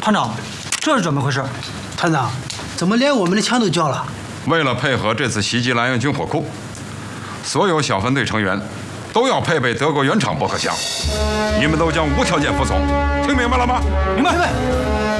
团长，这是怎么回事？ 团长，怎么连我们的枪都交了？ 为了配合这次袭击兰阳军火库，所有小分队成员都要配备德国原厂驳壳枪，你们都将无条件服从，听明白了吗？ 明白。